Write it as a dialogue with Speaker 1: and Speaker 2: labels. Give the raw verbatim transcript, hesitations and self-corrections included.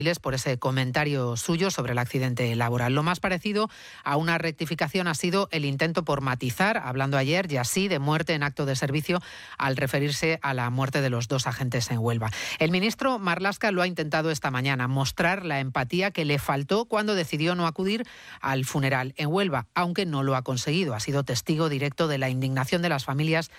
Speaker 1: por ese comentario suyo sobre el accidente laboral. Lo más parecido a una rectificación ha sido el intento por matizar, hablando ayer ya sí de muerte en acto de servicio, al referirse a la muerte de los dos agentes en Huelva. El ministro Marlaska lo ha intentado esta mañana, mostrar la empatía que le faltó cuando decidió no acudir al funeral en Huelva, aunque no lo ha conseguido. Ha sido testigo directo de la indignación de las familias